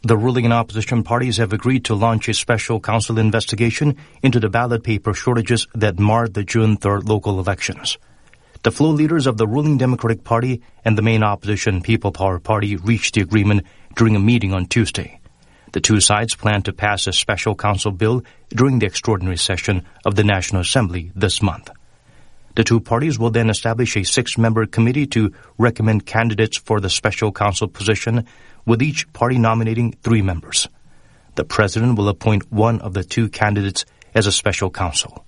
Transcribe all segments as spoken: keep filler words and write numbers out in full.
The ruling and opposition parties have agreed to launch a special council investigation into the ballot paper shortages that marred the June third local elections. The floor leaders of the ruling Democratic Party and the main opposition People Power Party reached the agreement during a meeting on Tuesday. The two sides plan to pass a special council bill during the extraordinary session of the National Assembly this month. The two parties will then establish a six-member committee to recommend candidates for the special counsel position, with each party nominating three members. The president will appoint one of the two candidates as a special counsel.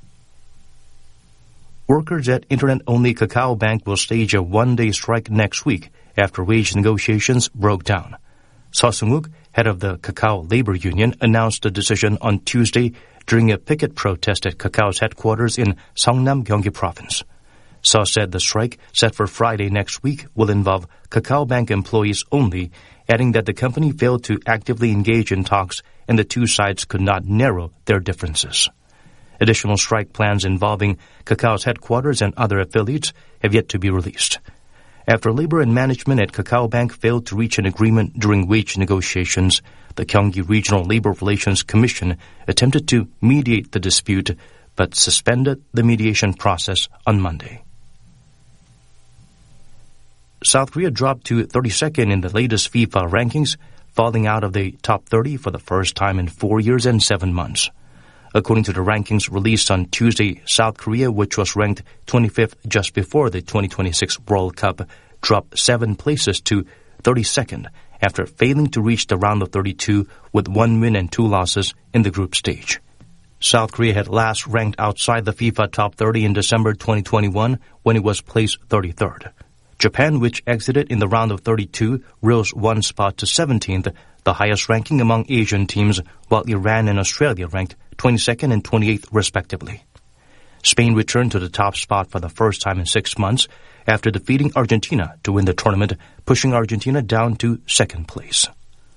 Workers at Internet-only Kakao Bank will stage a one-day strike next week after wage negotiations broke down. Seo Seung-wook, head of the Kakao Labor Union, announced the decision on Tuesday during a picket protest at Kakao's headquarters in Seongnam, Gyeonggi Province. Seo said the strike, set for Friday next week, will involve Kakao Bank employees only, adding that the company failed to actively engage in talks and the two sides could not narrow their differences. Additional strike plans involving Kakao's headquarters and other affiliates have yet to be released. After labor and management at Kakao Bank failed to reach an agreement during wage negotiations, the Gyeonggi Regional Labor Relations Commission attempted to mediate the dispute but suspended the mediation process on Monday. South Korea dropped to thirty-second in the latest FIFA rankings, falling out of the top thirty for the first time in four years and seven months. According to the rankings released on Tuesday, South Korea, which was ranked twenty-fifth just before the twenty twenty-six World Cup, dropped seven places to thirty-second after failing to reach the round of thirty-two with one win and two losses in the group stage. South Korea had last ranked outside the FIFA top thirty in December twenty twenty-one when it was placed thirty-third. Japan, which exited in the round of thirty-two, rose one spot to seventeenth, the highest ranking among Asian teams, while Iran and Australia ranked twenty-second and twenty-eighth respectively. Spain returned to the top spot for the first time in six months after defeating Argentina to win the tournament, pushing Argentina down to second place.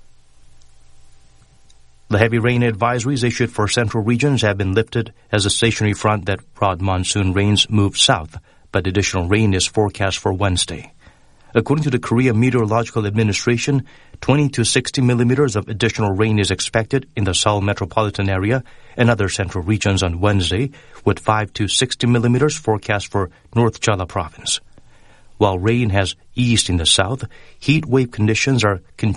The heavy rain advisories issued for central regions have been lifted as the stationary front that brought monsoon rains moved south, but additional rain is forecast for Wednesday. According to the Korea Meteorological Administration, twenty to sixty millimeters of additional rain is expected in the Seoul metropolitan area and other central regions on Wednesday, with five to sixty millimeters forecast for North Jeolla province. While rain has eased in the south, heat wave conditions are continuing